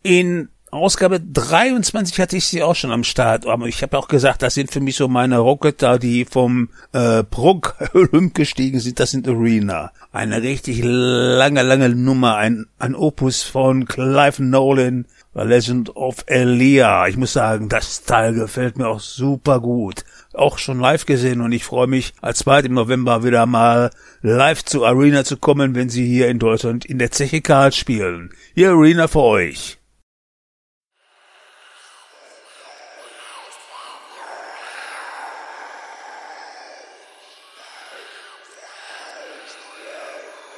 In Ausgabe 23 hatte ich sie auch schon am Start, aber ich habe auch gesagt, das sind für mich so meine Rocketer, die vom Prog Olymp gestiegen sind, das sind Arena. Eine richtig lange Nummer, ein Opus von Clive Nolan, The Legend of Elia. Ich muss sagen, das Teil gefällt mir auch super gut. Auch schon live gesehen und ich freue mich, alsbald im November wieder mal live zu Arena zu kommen, wenn sie hier in Deutschland in der Zeche Karl spielen. Hier Arena für euch.